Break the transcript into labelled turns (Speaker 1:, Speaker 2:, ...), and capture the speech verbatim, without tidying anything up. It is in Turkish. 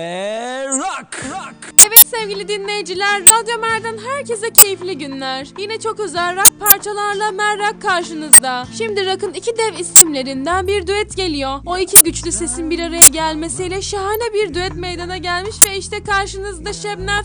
Speaker 1: Rock, rock.
Speaker 2: Evet sevgili dinleyiciler, Radyo Mer'den herkese keyifli günler. Yine çok özel rock parçalarla Mer Rock karşınızda. Şimdi rock'ın iki dev isimlerinden bir düet geliyor. O iki güçlü sesin bir araya gelmesiyle şahane bir düet meydana gelmiş ve işte karşınızda Şebnem